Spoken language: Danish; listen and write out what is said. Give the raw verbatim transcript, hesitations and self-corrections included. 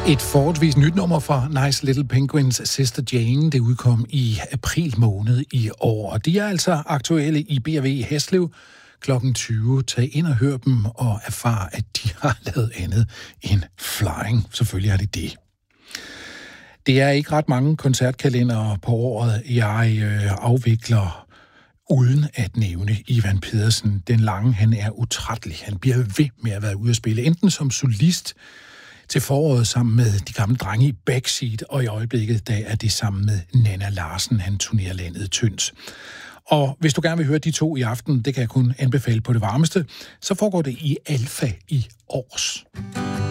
Et forholdsvis nyt nummer fra Nice Little Penguins' Sister Jane. Det udkom i april måned i år, og de er altså aktuelle i B og V Hæslev klokken tyve. Tag ind og hør dem og erfar, at de har lavet andet end flying. Selvfølgelig har de det. Det er ikke ret mange koncertkalendere på året, jeg øh, afvikler uden at nævne Ivan Pedersen. Den lange, han er utrættelig. Han bliver ved med at være ude at spille, enten som solist til foråret sammen med de gamle drenge i Backseat, og i øjeblikket der er det sammen med Nana Larsen, han turnerer landet tyndt. Og hvis du gerne vil høre de to i aften, det kan jeg kun anbefale på det varmeste, så foregår det i Alfa i Års.